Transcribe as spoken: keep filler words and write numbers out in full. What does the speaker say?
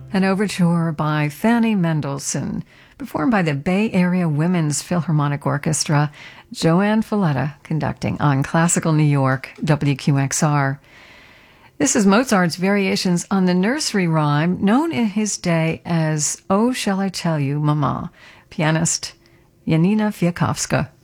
An overture by Fanny Mendelssohn, performed by the Bay Area Women's Philharmonic Orchestra, Joanne Falletta conducting on Classical New York, W Q X R. This is Mozart's variations on the nursery rhyme known in his day as Oh Shall I Tell You, Mama, pianist Janina Fiakowska.